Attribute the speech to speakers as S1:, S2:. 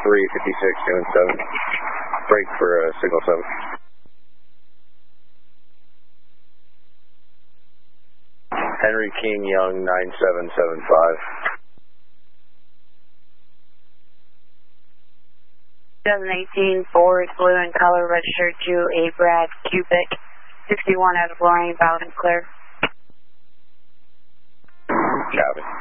S1: 356 doing 7. Break for signal 7. Henry King Young 9775.
S2: 718 Ford, blue and color, registered to a Brad Cubic, 61 out of Lorraine, valid and clear.
S1: Copy.